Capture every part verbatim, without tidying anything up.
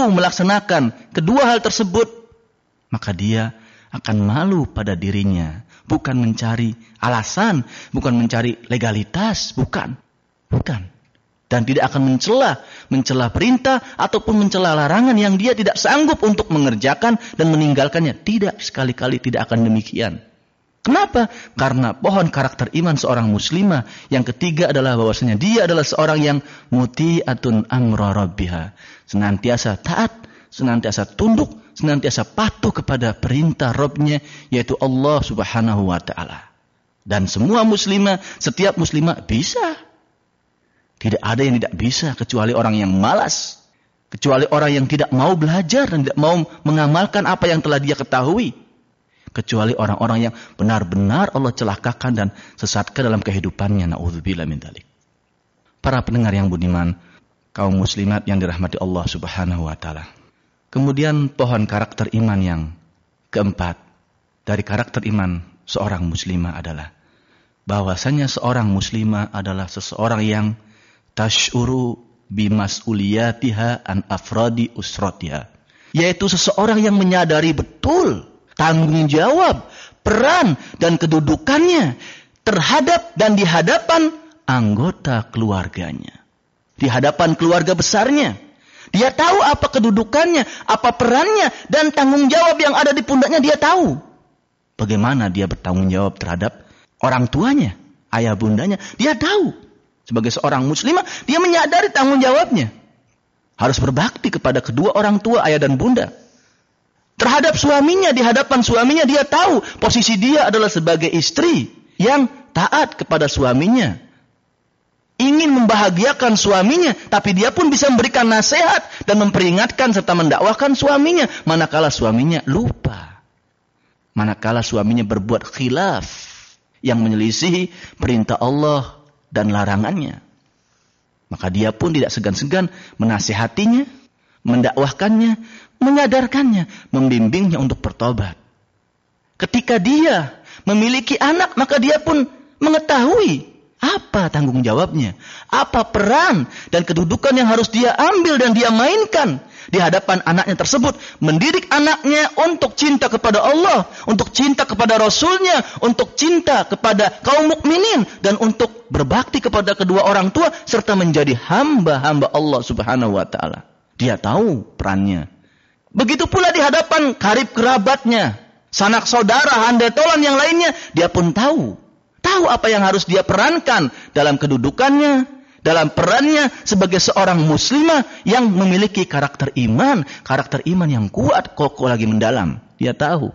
mampu melaksanakan kedua hal tersebut, maka dia akan malu pada dirinya. Bukan mencari alasan, bukan mencari legalitas, bukan. Bukan. Dan tidak akan mencela, mencela perintah ataupun mencela larangan yang dia tidak sanggup untuk mengerjakan dan meninggalkannya. Tidak, sekali-kali tidak akan demikian. Kenapa? Karena pohon karakter iman seorang muslimah yang ketiga adalah bahwasanya dia adalah seorang yang muti'atun amra rabbiha. Senantiasa taat, senantiasa tunduk, senantiasa patuh kepada perintah Rabbnya, yaitu Allah subhanahu wa ta'ala. Dan semua muslimah, setiap muslimah bisa. Tidak ada yang tidak bisa kecuali orang yang malas. Kecuali orang yang tidak mau belajar dan tidak mau mengamalkan apa yang telah dia ketahui. Kecuali orang-orang yang benar-benar Allah celakakan dan sesatkan dalam kehidupannya. Na'udzubillah min dzalik. Para pendengar yang budiman, kaum muslimat yang dirahmati Allah subhanahu wa ta'ala. Kemudian pohon karakter iman yang keempat dari karakter iman seorang muslimah adalah bahwasanya seorang muslimah adalah seseorang yang tash'uru bimas'uliyatiha an afradi usratiha. Yaitu seseorang yang menyadari betul tanggung jawab, peran, dan kedudukannya terhadap dan di hadapan anggota keluarganya. Di hadapan keluarga besarnya. Dia tahu apa kedudukannya, apa perannya, dan tanggung jawab yang ada di pundaknya dia tahu. Bagaimana dia bertanggung jawab terhadap orang tuanya, ayah bundanya. Dia tahu. Sebagai seorang muslimah, dia menyadari tanggung jawabnya. Harus berbakti kepada kedua orang tua, ayah dan bunda. Terhadap suaminya, di hadapan suaminya dia tahu posisi dia adalah sebagai istri yang taat kepada suaminya. Ingin membahagiakan suaminya, tapi dia pun bisa memberikan nasihat dan memperingatkan serta mendakwahkan suaminya manakala suaminya lupa. Manakala suaminya berbuat khilaf yang menyelisihi perintah Allah dan larangannya. Maka dia pun tidak segan-segan menasihatinya, mendakwahkannya, menyadarkannya, membimbingnya untuk bertobat. Ketika dia memiliki anak, maka dia pun mengetahui apa tanggung jawabnya, apa peran dan kedudukan yang harus dia ambil dan dia mainkan di hadapan anaknya tersebut. Mendidik anaknya untuk cinta kepada Allah, untuk cinta kepada Rasulnya, untuk cinta kepada kaum mukminin, dan untuk berbakti kepada kedua orang tua, serta menjadi hamba-hamba Allah subhanahu wa ta'ala. Dia tahu perannya. Begitu pula di hadapan karib kerabatnya, sanak saudara, handai tolan yang lainnya, dia pun tahu. Tahu apa yang harus dia perankan dalam kedudukannya, dalam perannya sebagai seorang muslimah yang memiliki karakter iman, karakter iman yang kuat, kokoh lagi mendalam. Dia tahu.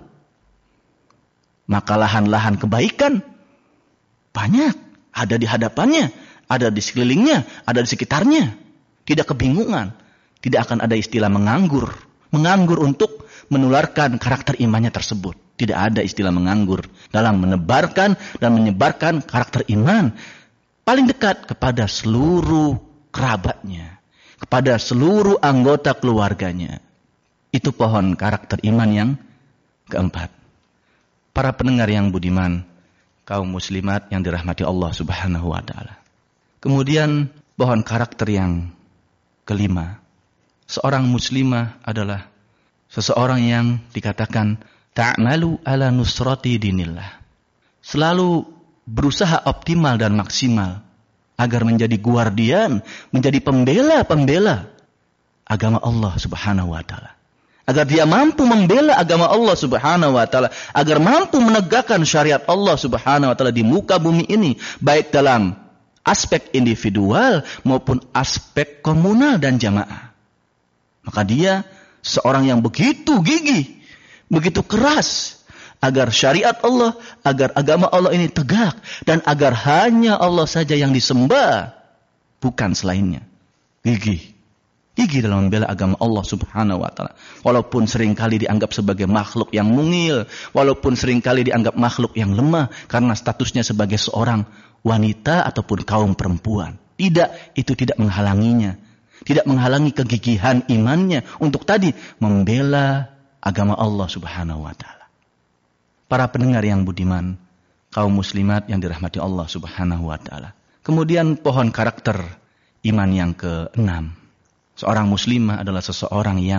Maka lahan-lahan kebaikan banyak ada di hadapannya, ada di sekelilingnya, ada di sekitarnya. Tidak kebingungan, tidak akan ada istilah menganggur. Menganggur untuk menularkan karakter imannya tersebut. Tidak ada istilah menganggur dalam menebarkan dan menyebarkan karakter iman paling dekat kepada seluruh kerabatnya, kepada seluruh anggota keluarganya. Itu pohon karakter iman yang keempat. Para pendengar yang budiman, kaum muslimat yang dirahmati Allah subhanahu wa ta'ala. Kemudian pohon karakter yang kelima. Seorang muslimah adalah seseorang yang dikatakan ta'malu ala nusrati dinillah. Selalu berusaha optimal dan maksimal agar menjadi guardian, menjadi pembela-pembela agama Allah subhanahu wa ta'ala. Agar dia mampu membela agama Allah subhanahu wa ta'ala. Agar mampu menegakkan syariat Allah subhanahu wa ta'ala di muka bumi ini. Baik dalam aspek individual maupun aspek komunal dan jamaah. Maka dia seorang yang begitu gigih, begitu keras agar syariat Allah, agar agama Allah ini tegak dan agar hanya Allah saja yang disembah, bukan selainnya. Gigih. Gigih dalam membela agama Allah subhanahu wa ta'ala. Walaupun seringkali dianggap sebagai makhluk yang mungil, walaupun seringkali dianggap makhluk yang lemah karena statusnya sebagai seorang wanita ataupun kaum perempuan. Tidak, itu tidak menghalanginya. Tidak menghalangi kegigihan imannya untuk tadi membela agama Allah subhanahu wa ta'ala. Para pendengar yang budiman, kaum muslimat yang dirahmati Allah subhanahu wa ta'ala. Kemudian pohon karakter iman yang keenam. Seorang muslimah adalah seseorang yang